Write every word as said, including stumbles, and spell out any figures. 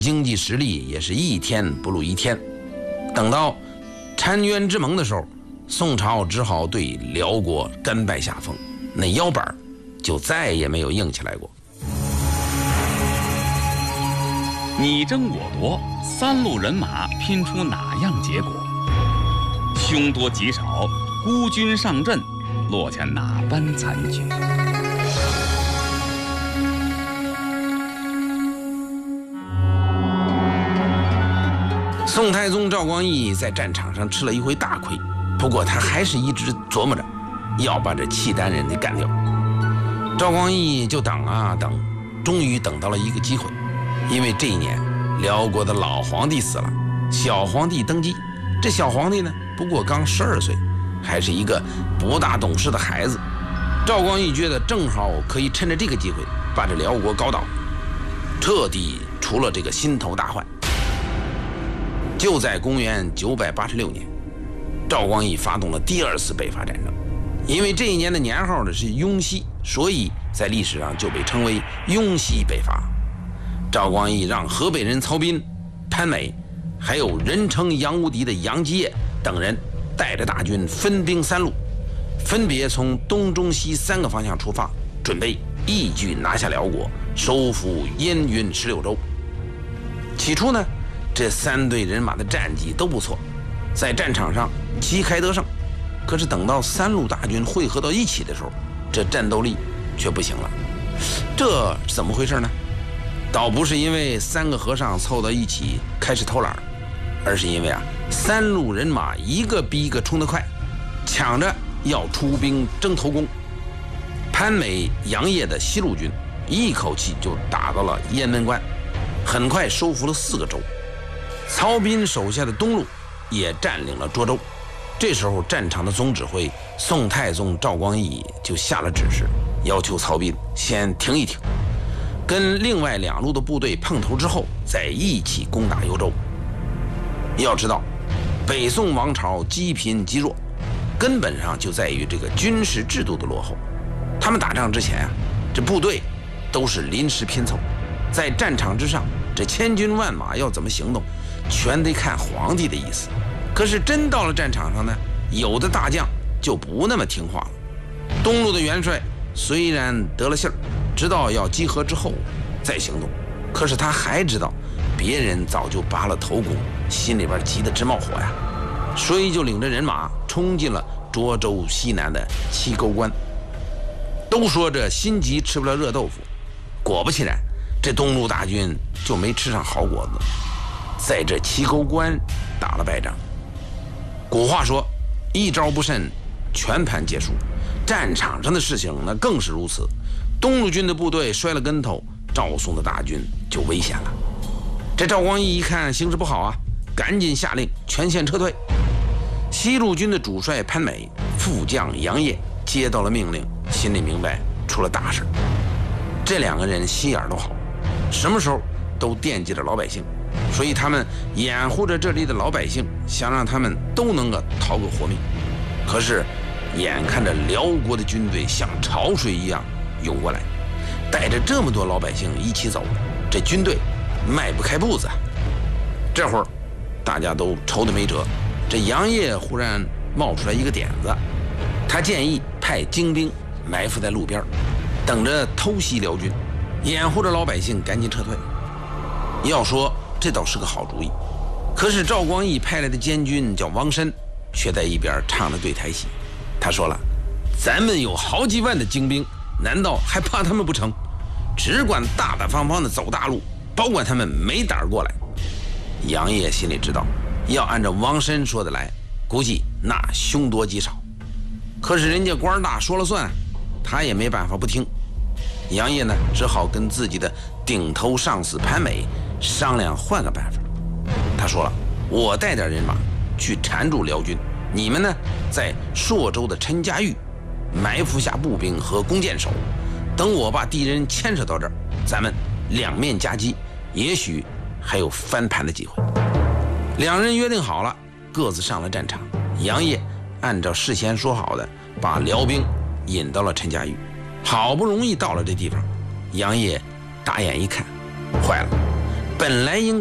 经济实力也是一天不如一天。等到澶渊之盟的时候，宋朝只好对辽国甘拜下风，那腰板就再也没有硬起来过。 你争我夺，三路人马拼出哪样结果？凶多吉少，孤军上阵，落下哪般残局？ 宋太宗赵光义在战场上吃了一回大亏，不过他还是一直琢磨着要把这契丹人给干掉。赵光义就等啊等，终于等到了一个机会，因为这一年辽国的老皇帝死了，小皇帝登基。这小皇帝呢，不过刚十二岁，还是一个不大懂事的孩子。赵光义觉得正好可以趁着这个机会把这辽国搞倒，彻底除了这个心头大患。就在公元九百八十六年，赵光义发动了第二次北伐战争。因为这一年的年号呢是雍熙，所以在历史上就被称为雍熙北伐。赵光义让河北人曹彬、潘美，还有人称杨无敌的杨继业等人带着大军分兵三路，分别从东中西三个方向出发，准备一举拿下辽国，收复燕云十六州。起初呢，这三队人马的战绩都不错，在战场上旗开得胜。可是等到三路大军汇合到一起的时候，这战斗力却不行了。这怎么回事呢？倒不是因为三个和尚凑到一起开始偷懒，而是因为啊，三路人马一个比一个冲得快，抢着要出兵争头功。潘美、杨业的西路军一口气就打到了雁门关，很快收复了四个州。曹彬手下的东路也占领了涿州。这时候战场的总指挥宋太宗赵光义就下了指示，要求曹彬先停一停，跟另外两路的部队碰头之后再一起攻打幽州。要知道北宋王朝积贫积弱，根本上就在于这个军事制度的落后。他们打仗之前啊，这部队都是临时拼凑，在战场之上这千军万马要怎么行动，全得看皇帝的意思。可是真到了战场上呢，有的大将就不那么听话了。东路的元帅虽然得了信儿，知道要集合之后再行动，可是他还知道别人早就拔了头功，心里边急得直冒火呀，所以就领着人马冲进了涿州西南的齐沟关。都说这心急吃不了热豆腐，果不其然，这东路大军就没吃上好果子，在这齐沟关打了败仗。古话说，一招不慎，全盘皆输。战场上的事情那更是如此。东路军的部队摔了跟头，赵宋的大军就危险了。这赵光义一看形势不好啊，赶紧下令全线撤退。西路军的主帅潘美、副将杨业接到了命令，心里明白出了大事。这两个人心眼都好，什么时候都惦记着老百姓，所以他们掩护着这里的老百姓，想让他们都能够逃个活命。可是眼看着辽国的军队像潮水一样涌过来，带着这么多老百姓一起走，这军队迈不开步子。这会儿大家都愁得没辙，这杨业忽然冒出来一个点子，他建议派精兵埋伏在路边，等着偷袭辽军，掩护着老百姓赶紧撤退。要说这倒是个好主意，可是赵光义派来的监军叫汪申，却在一边唱着对台戏。他说了，咱们有好几万的精兵，难道还怕他们不成？只管大大方方的走大路，保管他们没胆过来。杨业心里知道，要按照汪申说的来，估计那凶多吉少。可是人家官大说了算，他也没办法不听。杨业呢，只好跟自己的顶头上司潘美商量换个办法。他说了，我带点人马去缠住辽军，你们呢在朔州的陈家峪埋伏下步兵和弓箭手，等我把敌人牵扯到这儿，咱们两面夹击，也许还有翻盘的机会。两人约定好了，各自上了战场。杨业按照事先说好的，把辽兵引到了陈家峪。好不容易到了这地方，杨业打眼一看，坏了， 本来应